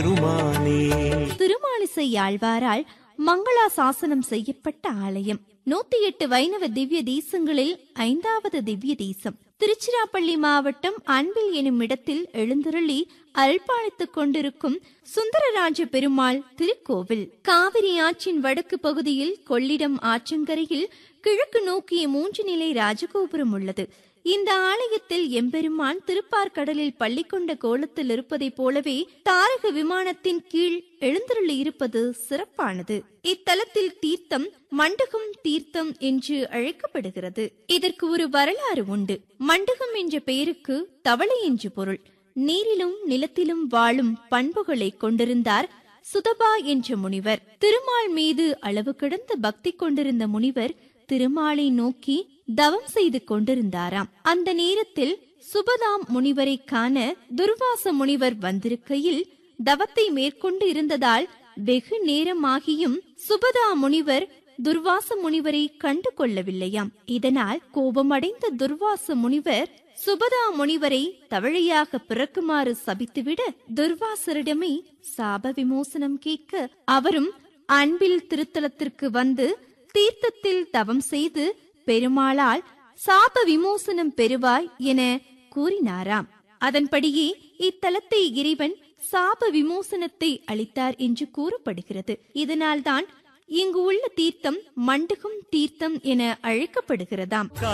திருமாலிசை ஆழ்வாரால் மங்களாசாசனம் செய்யப்பட்ட ஆலயம். 108 வைணவ திவ்ய தேசங்களில் 5வது திவ்ய தேசம். திருச்சிராப்பள்ளி மாவட்டம் அன்பில் எனும் இடத்தில் எழுந்தருளி அருள்பாலித்துக் கொண்டிருக்கும் சுந்தரராஜ பெருமாள் திருக்கோவில். காவிரி ஆற்றின் வடக்கு பகுதியில் கொள்ளிடம் ஆற்றங்கரையில் கிழக்கு நோக்கிய 3 நிலை ராஜகோபுரம் உள்ளது. இந்த ஆலயத்தில் எம்பெருமான் திருப்பார்கடலில் பள்ளி கொண்ட கோலத்தில் இருப்பதைப் போலவே தாரக விமானத்தின் கீழ் எழுந்தருளி இருப்பது சிறப்பானது. இத்தலத்தில் தீர்த்தம் மண்டகம் தீர்த்தம் என்று அழைக்கப்படுகிறது. இதற்கு ஒரு வரலாறு உண்டு. மண்டகம் என்ற பெயருக்கு தவளை என்று பொருள். நீரிலும் நிலத்திலும் வாழும் பண்புகளை கொண்டிருந்தார் சுதபா என்ற முனிவர். திருமால் மீது அளவு கடந்த பக்தி கொண்டிருந்த முனிவர் திருமாலை நோக்கி தவம் செய்து கொண்டிருந்தாராம். அந்த நேரத்தில் சுபதாம் முனிவரை காண துர்வாச முனிவர் வந்திருக்கையில் தவத்தை மேற்கொண்டு இருந்ததால் வெகு நேரமாகியும் சுபதா முனிவர் துர்வாச முனிவரை கண்டு கொள்ளவில்லையாம். இதனால் கோபமடைந்த துர்வாச முனிவர் சுபதா முனிவரை தவளையாக பிறக்குமாறு சபித்துவிட துர்வாசரிடமே சாப விமோசனம் கேட்க அவரும் அன்பில் திருத்தலத்திற்கு வந்து தீர்த்தத்தில் தவம் செய்து பெருமாளால் சாப விமோசனம் பெறுவாய் என கூறினாராம். அதன்படியே இத்தலத்தை இறைவன் சாப விமோசனத்தை அளித்தார் என்று கூறப்படுகிறது. இதனால்தான் இங்கு உள்ள தீர்த்தம் மண்டகம் தீர்த்தம் என அழைக்கப்படுகிறதாம்.